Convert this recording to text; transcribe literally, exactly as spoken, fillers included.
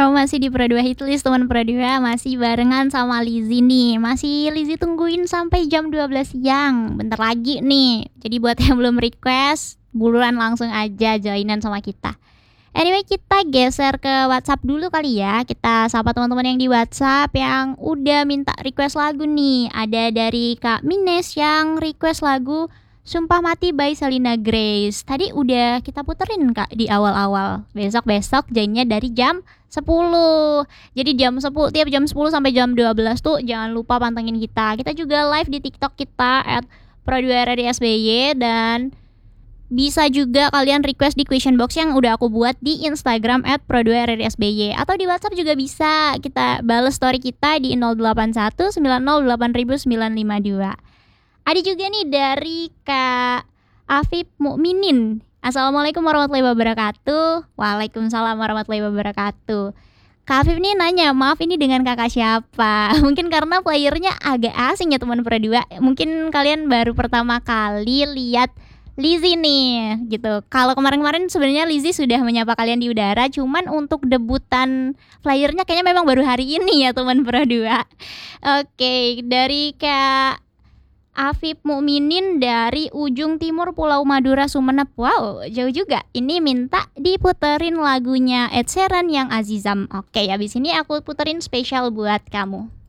Kamu masih di Pro dua Hitlist teman Pro dua, masih barengan sama Lizzy nih. Masih Lizzy tungguin sampai jam dua belas siang. Bentar lagi nih. Jadi buat yang belum request, buruan langsung aja joinan sama kita. Anyway, kita geser ke WhatsApp dulu kali ya. Kita sapa teman-teman yang di WhatsApp yang udah minta request lagu nih. Ada dari Kak Mines yang request lagu Sumpah Mati by Selina Grace. Tadi udah kita puterin Kak di awal-awal. Besok-besok joinnya dari jam sepuluh. Jadi jam sepuluh, tiap jam sepuluh sampai jam dua belas tuh jangan lupa pantengin kita. Kita juga live di TikTok kita at Pro dua R R I S B Y, dan bisa juga kalian request di question box yang udah aku buat di Instagram at Pro dua R R I S B Y, atau di WhatsApp juga bisa. Kita bales story kita di nol delapan satu sembilan nol delapan sembilan lima dua. Ada juga nih dari Kak Afif Mukminin. Assalamualaikum warahmatullahi wabarakatuh. Waalaikumsalam warahmatullahi wabarakatuh. Kak Afif nih nanya, maaf ini dengan kakak siapa? Mungkin karena playernya agak asing ya teman Pro dua. Mungkin kalian baru pertama kali lihat Lizzy nih gitu. Kalau kemarin-kemarin sebenarnya Lizzy sudah menyapa kalian di udara, cuman untuk debutan playernya kayaknya memang baru hari ini ya teman Pro dua. Oke, dari Kak Afif Mukminin dari ujung timur Pulau Madura, Sumenep. Wow, jauh juga. Ini minta diputerin lagunya Ed Sheeran yang Azizam. Oke, habis ini aku puterin spesial buat kamu.